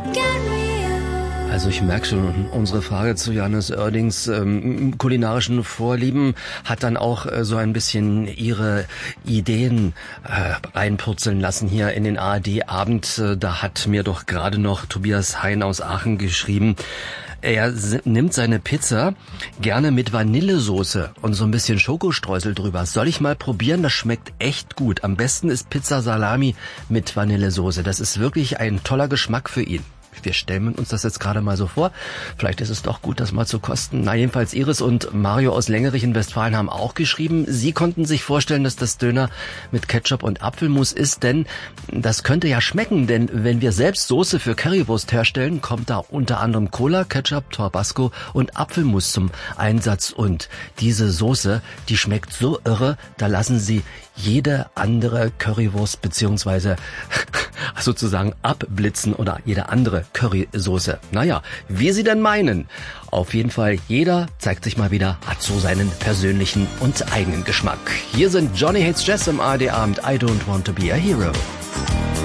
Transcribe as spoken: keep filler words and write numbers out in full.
Also ich merke schon, unsere Frage zu Janis Oerdings ähm, kulinarischen Vorlieben hat dann auch äh, so ein bisschen ihre Ideen äh, reinpurzeln lassen hier in den A R D-Abend. Äh, da hat mir doch gerade noch Tobias Hein aus Aachen geschrieben, er nimmt seine Pizza gerne mit Vanillesoße und so ein bisschen Schokostreusel drüber. Soll ich mal probieren? Das schmeckt echt gut. Am besten ist Pizza Salami mit Vanillesoße. Das ist wirklich ein toller Geschmack für ihn. Wir stellen uns das jetzt gerade mal so vor. Vielleicht ist es doch gut, das mal zu kosten. Na, jedenfalls Iris und Mario aus Längerich in Westfalen haben auch geschrieben, sie konnten sich vorstellen, dass das Döner mit Ketchup und Apfelmus ist, denn das könnte ja schmecken, denn wenn wir selbst Soße für Currywurst herstellen, kommt da unter anderem Cola, Ketchup, Tabasco und Apfelmus zum Einsatz. Und diese Soße, die schmeckt so irre, da lassen sie jede andere Currywurst beziehungsweise sozusagen abblitzen oder jede andere Currysoße. Naja, wie Sie denn meinen. Auf jeden Fall, jeder, zeigt sich mal wieder, hat so seinen persönlichen und eigenen Geschmack. Hier sind Johnny Hates Jazz im A R D-Abend. I don't want to be a hero.